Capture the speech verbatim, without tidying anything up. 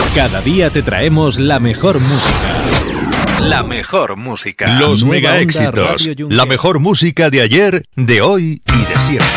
Cada día te traemos la mejor música. La mejor música. Los Nueva mega Onda éxitos. Radio Junquera. La mejor música de ayer, de hoy y de siempre.